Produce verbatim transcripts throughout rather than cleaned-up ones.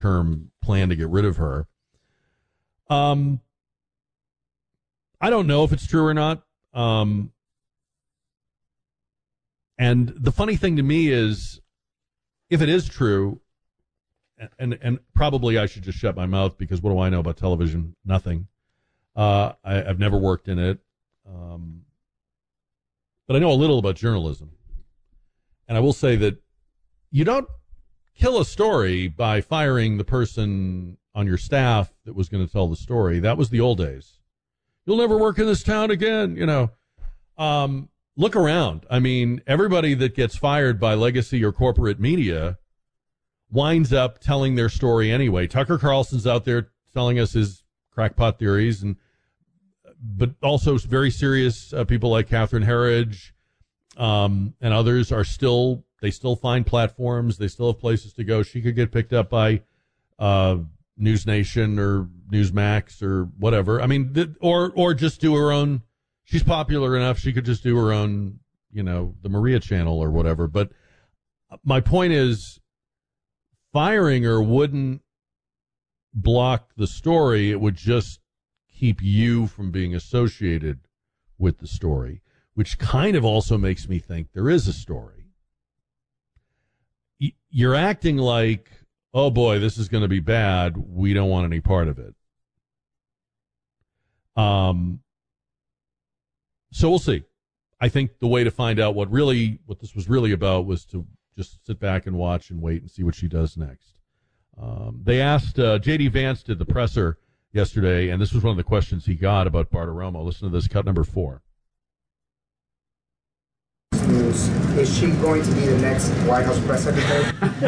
long-term plan to get rid of her. Um, I don't know if it's true or not. Um, and the funny thing to me is, if it is true, and and probably I should just shut my mouth because what do I know about television? Nothing. Uh, I, I've never worked in it. Um, but I know a little about journalism. And I will say that you don't kill a story by firing the person on your staff that was going to tell the story. That was the old days. You'll never work in this town again, you know. Um, look around. I mean, everybody that gets fired by legacy or corporate media winds up telling their story anyway. Tucker Carlson's out there telling us his crackpot theories, and but also very serious uh, people like Catherine Herridge um, and others are still, they still find platforms. They still have places to go. She could get picked up by uh, News Nation or Newsmax or whatever. I mean, th- or or just do her own. She's popular enough. She could just do her own, you know, the Maria channel or whatever. But my point is, firing her wouldn't block the story. It would just keep you from being associated with the story, which kind of also makes me think there is a story. You're acting like, oh boy, this is going to be bad. We don't want any part of it. Um, so we'll see. I think the way to find out what really, what this was really about was to just sit back and watch and wait and see what she does next. Um, they asked, uh, J D Vance did the presser yesterday, and this was one of the questions he got about Bartiromo. Listen to this, cut number four. News. Is she going to be the next White House press secretary?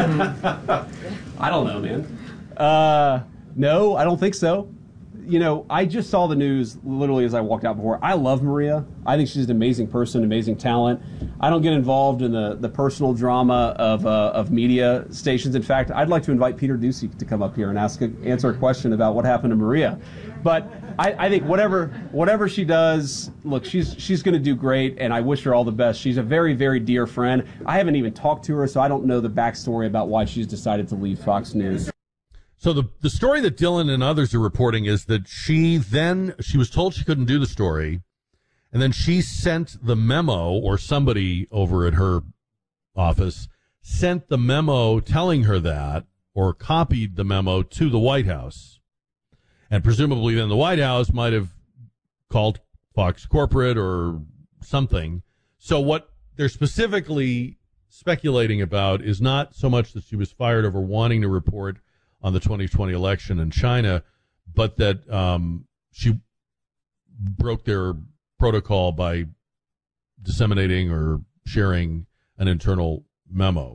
I don't know, man. Uh, no, I don't think so. You know, I just saw the news literally as I walked out before. I love Maria. I think she's an amazing person, amazing talent. I don't get involved in the, the personal drama of uh, of media stations. In fact, I'd like to invite Peter Doocy to come up here and ask a, answer a question about what happened to Maria. But I, I think whatever whatever she does, look, she's she's going to do great, and I wish her all the best. She's a very, very dear friend. I haven't even talked to her, so I don't know the backstory about why she's decided to leave Fox News. So the the story that Dylan and others are reporting is that she then, she was told she couldn't do the story, and then she sent the memo, or somebody over at her office sent the memo telling her that, or copied the memo to the White House. And presumably then the White House might have called Fox corporate or something. So what they're specifically speculating about is not so much that she was fired over wanting to report on the twenty twenty election in China, but that um, she broke their protocol by disseminating or sharing an internal memo.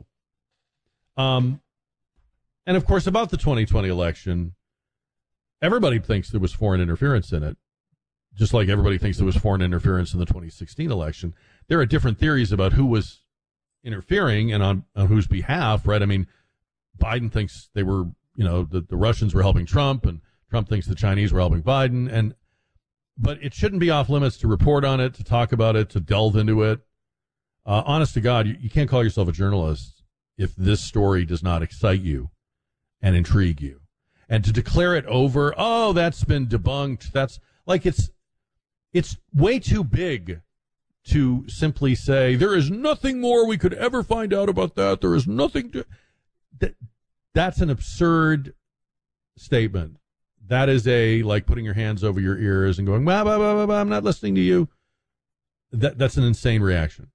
Um, and, of course, about the twenty twenty election, everybody thinks there was foreign interference in it, just like everybody thinks there was foreign interference in the twenty sixteen election. There are different theories about who was interfering and on, on whose behalf, right? I mean, Biden thinks they were, you know, the, the Russians were helping Trump, and Trump thinks the Chinese were helping Biden. And but it shouldn't be off limits to report on it, to talk about it, to delve into it. Uh, honest to God, you, you can't call yourself a journalist if this story does not excite you and intrigue you. And to declare it over, oh, that's been debunked. That's like it's it's way too big to simply say there is nothing more we could ever find out about that. There is nothing to that. That's an absurd statement. That is a, like putting your hands over your ears and going, bah, bah, bah, bah, bah, I'm not listening to you. That That's an insane reaction.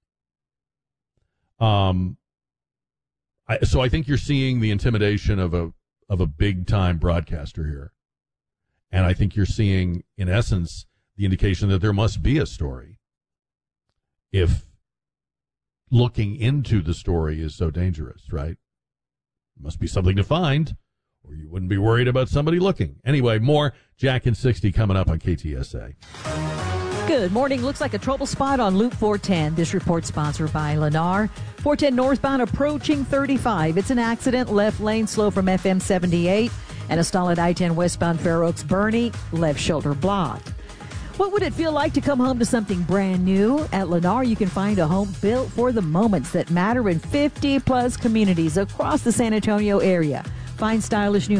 Um, I, so I think you're seeing the intimidation of a of a big-time broadcaster here. And I think you're seeing, in essence, the indication that there must be a story if looking into the story is so dangerous, right? Must be something to find, or you wouldn't be worried about somebody looking. Anyway, more Jack and sixty coming up on K T S A. Good morning. Looks like a trouble spot on Loop four ten. This report sponsored by Lennar. four ten northbound approaching thirty-five. It's an accident. Left lane slow from F M seventy-eight. And a stall at I ten westbound Fair Oaks Bernie. Left shoulder blocked. What would it feel like to come home to something brand new? At Lennar, you can find a home built for the moments that matter in fifty plus communities across the San Antonio area. Find stylish new